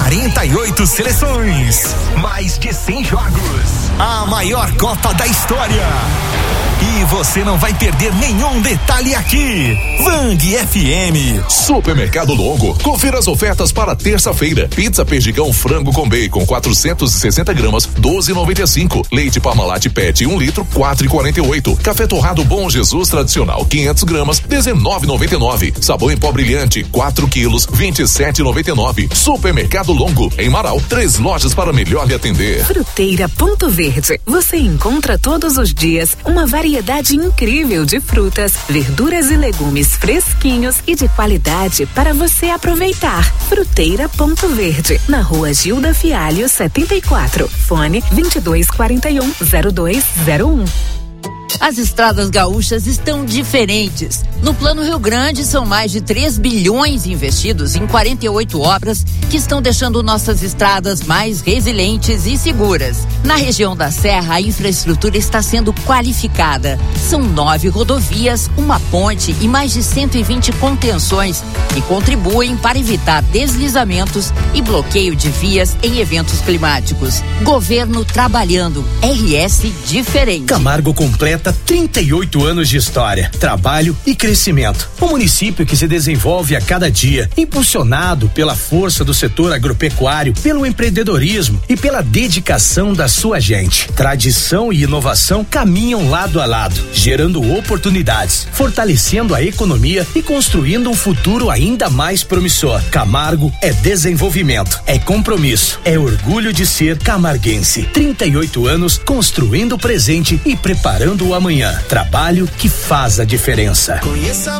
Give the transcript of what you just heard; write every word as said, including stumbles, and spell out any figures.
quarenta e oito seleções, mais de cem jogos, a maior Copa da história. E você não vai perder nenhum detalhe aqui. Vang F M. Supermercado Longo. Confira as ofertas para terça-feira. Pizza Perdigão frango com bacon quatrocentos e sessenta gramas, doze e noventa e cinco. Leite Parmalat Pet um litro, quatro e quarenta e oito. Café torrado Bom Jesus tradicional quinhentas gramas, dezenove e noventa e nove. Sabão em pó brilhante quatro quilos, vinte e sete e noventa e nove. Supermercado Longo. Em Marau, três lojas para melhor lhe atender. Fruteira Ponto Verde. Você encontra todos os dias uma variedade Variedade incrível de frutas, verduras e legumes fresquinhos e de qualidade para você aproveitar. Fruteira Ponto Verde, na rua Gilda Fialho setenta e quatro. Fone vinte e dois quarenta e um, zero dois zero um. As estradas gaúchas estão diferentes. No Plano Rio Grande, são mais de três bilhões investidos em quarenta e oito obras que estão deixando nossas estradas mais resilientes e seguras. Na região da Serra, a infraestrutura está sendo qualificada. São nove rodovias, uma ponte e mais de cento e vinte contenções que contribuem para evitar deslizamentos e bloqueio de vias em eventos climáticos. Governo trabalhando. R S diferente. Camargo completa trinta e oito anos de história, trabalho e crescimento. Um município que se desenvolve a cada dia, impulsionado pela força do setor agropecuário, pelo empreendedorismo e pela dedicação da sua gente. Tradição e inovação caminham lado a lado, gerando oportunidades, fortalecendo a economia e construindo um futuro ainda mais promissor. Camargo é desenvolvimento, é compromisso, é orgulho de ser camarguense. trinta e oito anos construindo o presente e preparando o amanhã. Trabalho que faz a diferença. Conheça